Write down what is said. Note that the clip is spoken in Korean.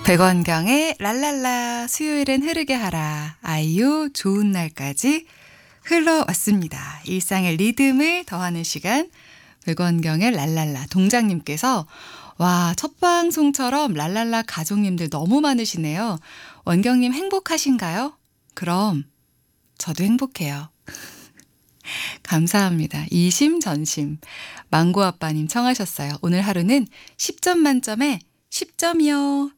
백원경의 랄랄라 수요일엔 흐르게 하라 아이유 좋은 날까지 흘러왔습니다. 일상의 리듬을 더하는 시간 백원경의 랄랄라 동장님께서 와, 첫 방송처럼 랄랄라 가족님들 너무 많으시네요. 원경님 행복하신가요? 그럼 저도 행복해요. 감사합니다. 이심전심 망고아빠님 청하셨어요. 오늘 하루는 10점 만점에 10점이요.